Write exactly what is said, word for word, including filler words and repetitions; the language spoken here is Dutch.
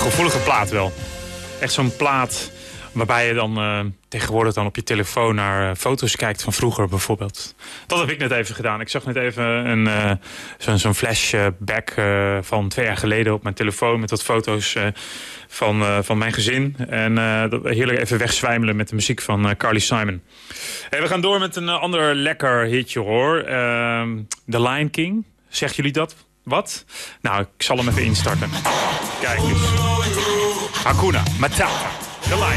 gevoelige plaat wel. Echt zo'n plaat waarbij je dan uh, tegenwoordig dan op je telefoon naar uh, foto's kijkt van vroeger bijvoorbeeld. Dat heb ik net even gedaan. Ik zag net even een, uh, zo'n, zo'n flashback uh, van twee jaar geleden op mijn telefoon met wat foto's uh, van, uh, van mijn gezin. En uh, heerlijk even wegzwijmelen met de muziek van uh, Carly Simon. Hey, we gaan door met een uh, ander lekker hitje hoor. Uh, The Lion King. Zegt jullie dat? Wat? Nou, ik zal hem even instarten. Kijk eens. Hakuna Matata. The Lion